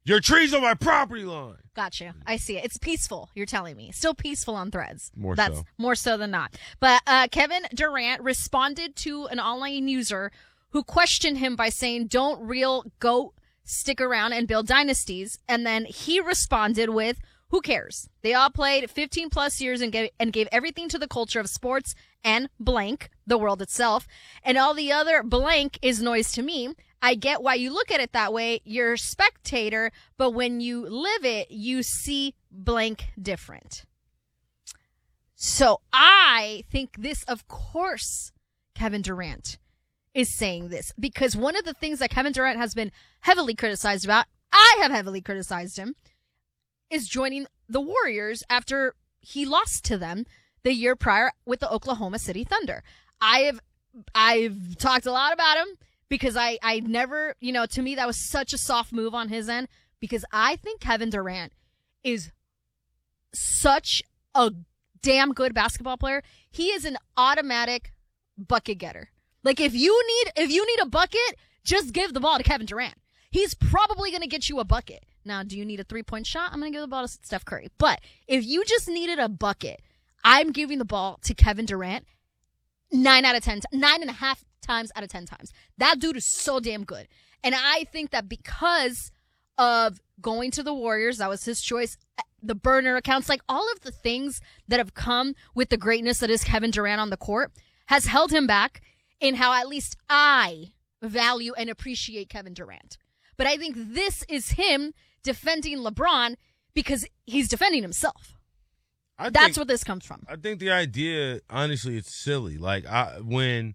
Your tree's on my property line. Gotcha. I see it. It's peaceful, you're telling me. Still peaceful on Threads. That's so. More so than not. But Kevin Durant responded to an online user who questioned him by saying, don't real GOAT stick around and build dynasties? And then he responded with, who cares? They all played 15 plus years and gave everything to the culture of sports and blank, the world itself. And all the other blank is noise to me. I get why you look at it that way. You're a spectator, but when you live it, you see blank different. So I think this, of course, Kevin Durant is saying this because one of the things that Kevin Durant has been heavily criticized about, I have heavily criticized him, is joining the Warriors after he lost to them the year prior with the Oklahoma City Thunder. I've talked a lot about him because I never, to me that was such a soft move on his end because I think Kevin Durant is such a damn good basketball player. He is an automatic bucket getter. Like if you need a bucket, just give the ball to Kevin Durant. He's probably going to get you a bucket. Now, do you need a 3-point shot? I'm going to give the ball to Steph Curry. But if you just needed a bucket, I'm giving the ball to Kevin Durant 9.5 times out of 10 times. That dude is so damn good. And I think that because of going to the Warriors, that was his choice, the burner accounts, like all of the things that have come with the greatness that is Kevin Durant on the court has held him back in how at least I value and appreciate Kevin Durant. But I think this is him defending LeBron because he's defending himself. That's what this comes from. I think the idea, honestly, it's silly. Like, when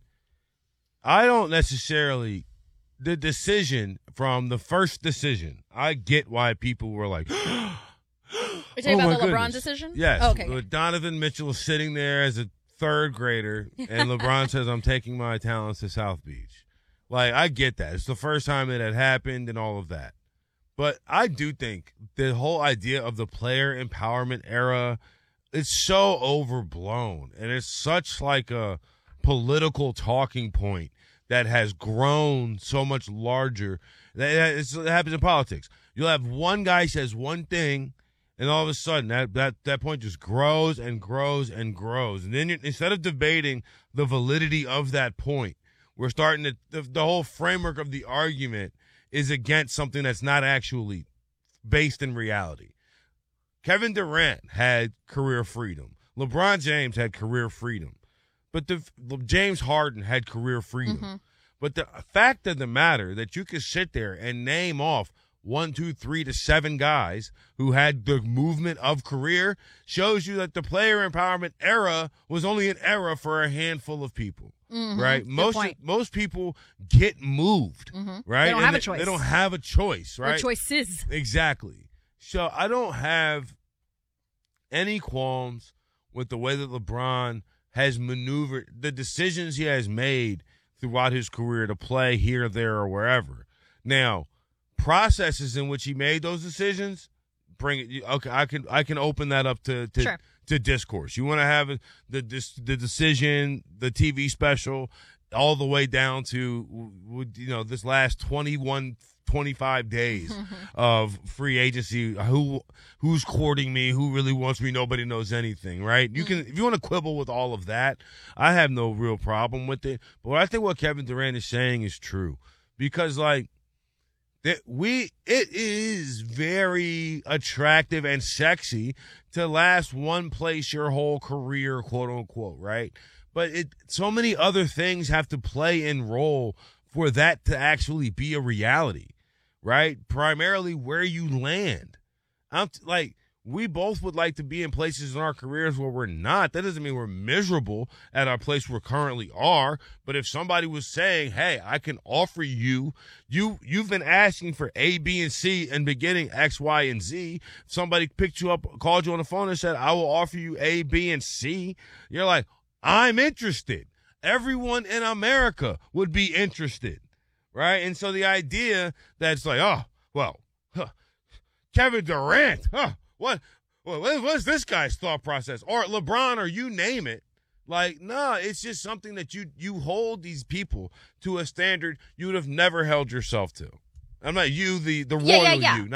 I don't necessarily, the decision from the first decision, I get why people were like, You're talking about the LeBron decision? Yes. Oh, okay. Donovan Mitchell is sitting there as a third grader, and LeBron says, I'm taking my talents to South Beach. Like, I get that. It's the first time it had happened and all of that. But I do think the whole idea of the player empowerment era, it's so overblown. And it's such like a political talking point that has grown so much larger. It happens in politics. You'll have one guy says one thing, and all of a sudden that point just grows and grows and grows. And then instead of debating the validity of that point, we're starting to the whole framework of the argument is against something that's not actually based in reality. Kevin Durant had career freedom. LeBron James had career freedom. But James Harden had career freedom. Mm-hmm. But the fact of the matter that you could sit there and name off 1, 2, 3 to 7 guys who had the movement of career shows you that the player empowerment era was only an era for a handful of people. Mm-hmm. Right? Most people get moved, mm-hmm. right? They don't have a choice. They don't have a choice, right? Or choices. Exactly. So I don't have any qualms with the way that LeBron has maneuvered, the decisions he has made throughout his career to play here, there, or wherever. Now, processes in which he made those decisions, bring it. Okay, I can open that up to sure. to discourse. You want to have the decision, the TV special, all the way down to this last 25 days of free agency. Who's courting me? Who really wants me? Nobody knows anything, right? You can, if you want to quibble with all of that, I have no real problem with it. But I think what Kevin Durant is saying is true because, like, it is very attractive and sexy to last one place your whole career, quote unquote, right? But so many other things have to play and role for that to actually be a reality, right? Primarily where you land. We both would like to be in places in our careers where we're not. That doesn't mean we're miserable at our place we currently are. But if somebody was saying, hey, I can offer you've been asking for A, B, and C and been getting X, Y, and Z. Somebody picked you up, called you on the phone and said, I will offer you A, B, and C. You're like, I'm interested. Everyone in America would be interested, right? And so the idea that's like, Kevin Durant, what's this guy's thought process? Or LeBron, or you name it. Like, no, it's just something that you hold these people to a standard you would have never held yourself to. I'm not you, the royal you.